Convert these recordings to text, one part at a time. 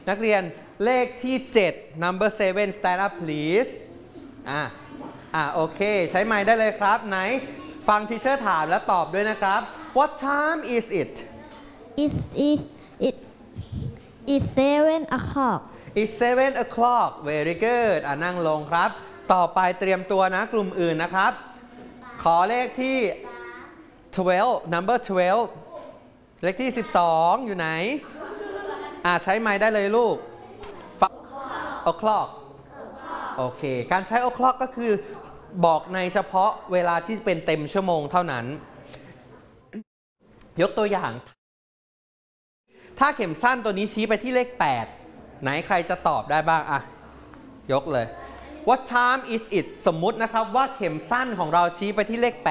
นักเรียนเลขที่7 number 7 stand up please โอเคใช้ไมค์ได้เลยครับไหนฟังทีเชอร์ถามแล้วตอบด้วยนะครับ What time is it It's 7 o'clock It's 7 o'clock very good นั่งลงครับต่อไปเตรียมตัวนะกลุ่มอื่นนะครับขอเลขที่12 number 12เลขที่12อยู่ไหนใช้ไมค์ได้เลยลูก o'clock โอเคการใช้ o'clock ก็คือบอกในเฉพาะเวลาที่เป็นเต็มชั่วโมงเท่านั้นยกตัวอย่างถ้าเข็มสั้นตัวนี้ชี้ไปที่เลข8ไหนใครจะตอบได้บ้างยกเลย What time is it สมมุตินะครับว่าเข็มสั้นของเราชี้ไปที่เลข8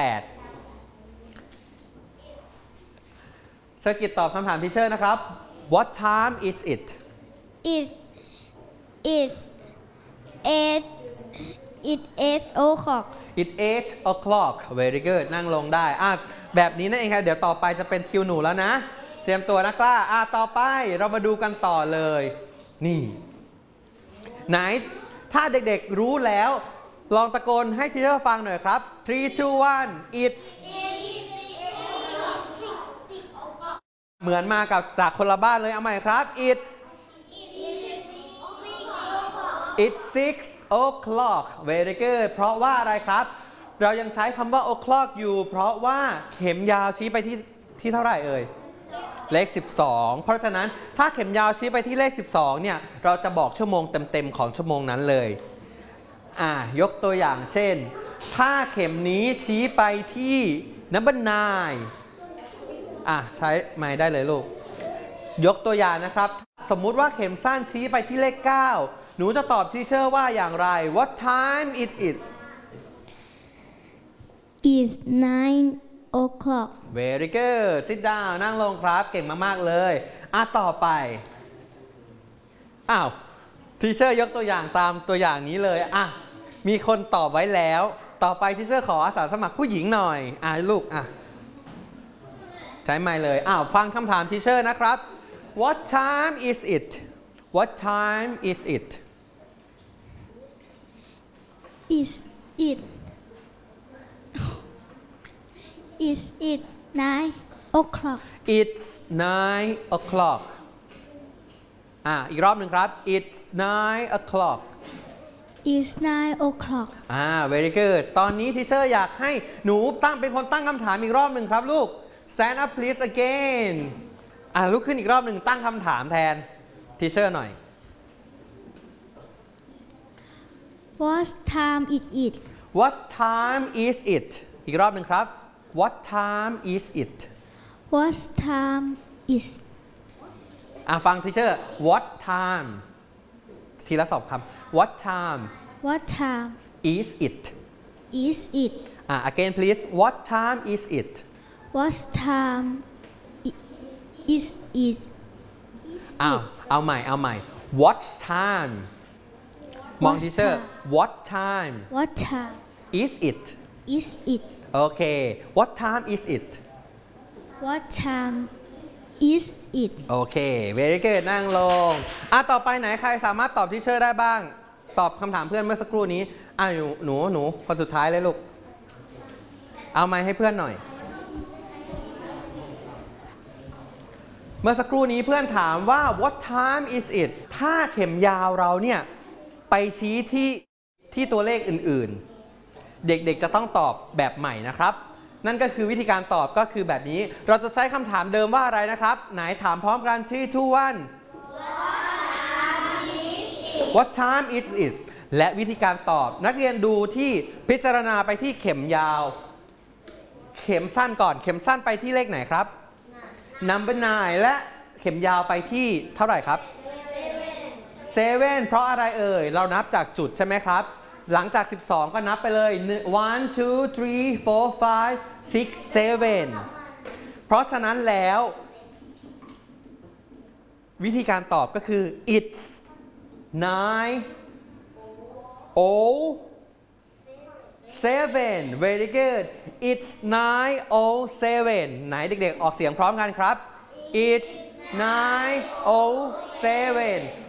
เซอร์กิตตอบคำถามทีเชอร์นะครับ What time is it It's 8 o'clock It's 8 o'clock very good นั่งลงได้แบบนี้นั่นเองครับเดี๋ยวต่อไปจะเป็นคิวหนูแล้วนะเตรียมตัวนะกล้าต่อไปเรามาดูกันต่อเลยนี่ไหนถ้าเด็กๆรู้แล้วลองตะโกนให้ทีเชอร์ฟังหน่อยครับ 3 2 1 it's เหมือนมากับจากคนละบ้านเลยเอาใหม่ครับ it's 6 o'clock very good เพราะว่าอะไรครับเรายังใช้คำว่า o'clock อยู่เพราะว่าเข็มยาวชี้ไปที่เท่าไหร่เอ่ยเลข12เพราะฉะนั้นถ้าเข็มยาวชี้ไปที่เลข12เนี่ยเราจะบอกชั่วโมงเต็มๆของชั่วโมงนั้นเลยยกตัวอย่างเช่นถ้าเข็มนี้ชี้ไปที่ number 9ใช้ไมค์ได้เลยลูกยกตัวอย่างนะครับสมมุติว่าเข็มสั้นชี้ไปที่เลข9หนูจะตอบทีเชอร์ว่าอย่างไร What time it is It's 9 o'clock Very good sit down นั่งลงครับเก่งมากๆเลยต่อไปทีเชอร์ยกตัวอย่างตามตัวอย่างนี้เลยมีคนตอบไว้แล้วต่อไปทีเชอร์ขออาสาสมัครผู้หญิงหน่อยลูกใช้ไมค์เลยฟังคำถามทีเชอร์นะครับ What time is it What time is it Is it 9 o'clock It's 9 o'clockอีกรอบหนึ่งครับ It's 9 o'clock It's 9 o'clock very good ตอนนี้ทีเชอร์อยากให้หนูเป็นคนตั้งคำถามอีกรอบหนึ่งครับลูก Stand up please again ลุกขึ้นอีกรอบหนึ่งตั้งคำถามแทนทีเชอร์หน่อย What time it is What time is it อีกรอบหนึ่งครับ What time is it What time is ฟังทีเชอร์ What time ทีละ2คำ What time What time is it is it again please What time is it What time is it เอาใหม่ What time มองทีเชอร์ What time What time is it is it โอเค What time is it What time is it โอเค very good นั่งลงต่อไปไหนใครสามารถตอบทีเชอร์ได้บ้างตอบคำถามเพื่อนเมื่อสักครู่นี้หนูคนสุดท้ายเลยลูกเอาไมค์ให้เพื่อนหน่อยเมื่อสักครู่นี้เพื่อนถามว่า what time is it ถ้าเข็มยาวเราเนี่ยไปชี้ที่ตัวเลขอื่นๆเด็กๆจะต้องตอบแบบใหม่นะครับนั่นก็คือวิธีการตอบก็คือแบบนี้เราจะใช้คำถามเดิมว่าอะไรนะครับไหนถามพร้อมกัน3 2 1 What time is it และวิธีการตอบนักเรียนดูที่พิจารณาไปที่เข็มยาวเข็มสั้นก่อนเข็มสั้นไปที่เลขไหนครับ number 9 และเข็มยาวไปที่เท่าไหร่ครับ 7 เพราะอะไรเอ่ยเรานับจากจุดใช่ไหมครับหลังจาก12ก็นับไปเลย1 2 3 4 5 6 7เพราะฉะนั้นแล้ววิธีการตอบก็คือ it's 9:07 very good it's 9:07 ไหนเด็กๆออกเสียงพร้อมกันครับ it's 9:07